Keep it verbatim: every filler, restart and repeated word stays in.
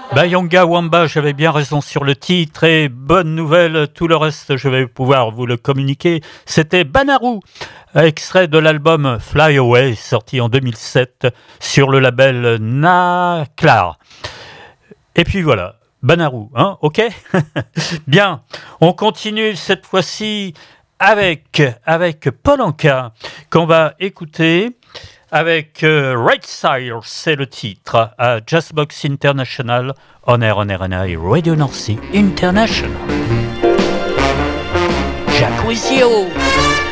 Bayonga Wamba, j'avais bien raison sur le titre et bonne nouvelle, tout le reste je vais pouvoir vous le communiquer. C'était Banarou, extrait de l'album Fly Away, sorti en deux mille sept sur le label Naklar. Et puis voilà, Banarou, hein, ok. Bien, on continue cette fois-ci avec, avec Paul Anka, qu'on va écouter. Avec euh, Right Side, c'est le titre, à Jazzbox International, On Air, On Air, On Air, Radio North Sea International. Jacques Rizio.